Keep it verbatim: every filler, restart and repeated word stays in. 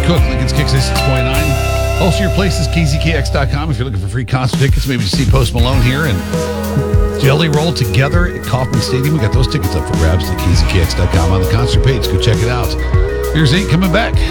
Cook, Lincoln's Kicks six point nine. Also, your place is K Z K X dot com if you're looking for free concert tickets, maybe to see Post Malone here and Jelly Roll together at Kauffman Stadium. We got those tickets up for grabs at K Z K X dot com on the concert page. Go check it out. Here's eight coming back.